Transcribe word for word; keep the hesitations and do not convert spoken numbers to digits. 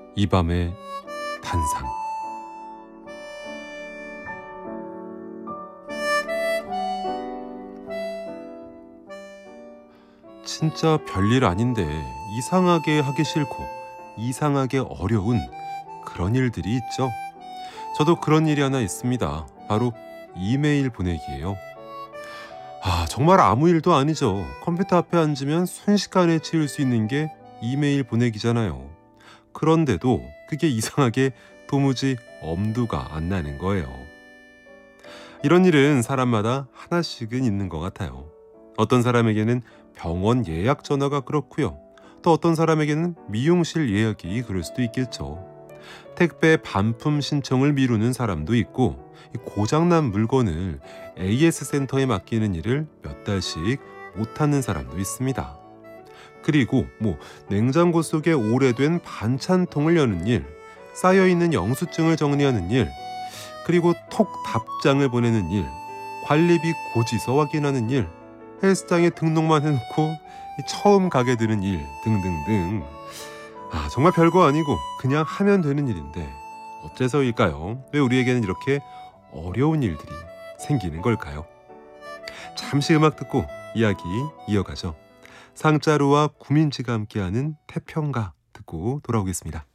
이 밤의 단상. 진짜 별일 아닌데 이상하게 하기 싫고 이상하게 어려운 그런 일들이 있죠. 저도 그런 일이 하나 있습니다. 바로 이메일 보내기예요. 아, 정말 아무 일도 아니죠. 컴퓨터 앞에 앉으면 순식간에 치울 수 있는 게 이메일 보내기잖아요. 그런데도 그게 이상하게 도무지 엄두가 안 나는 거예요. 이런 일은 사람마다 하나씩은 있는 것 같아요. 어떤 사람에게는 병원 예약 전화가 그렇고요. 또 어떤 사람에게는 미용실 예약이 그럴 수도 있겠죠. 택배 반품 신청을 미루는 사람도 있고, 고장난 물건을 에이에스 센터에 맡기는 일을 몇 달씩 못하는 사람도 있습니다. 그리고 뭐 냉장고 속에 오래된 반찬통을 여는 일, 쌓여있는 영수증을 정리하는 일, 그리고 톡 답장을 보내는 일, 관리비 고지서 확인하는 일, 헬스장에 등록만 해놓고 처음 가게 되는 일 등등등. 아, 정말 별거 아니고 그냥 하면 되는 일인데 어째서일까요? 왜 우리에게는 이렇게 어려운 일들이 생기는 걸까요? 잠시 음악 듣고 이야기 이어가죠. 상자루와 구민지가 함께하는 태평가 듣고 돌아오겠습니다.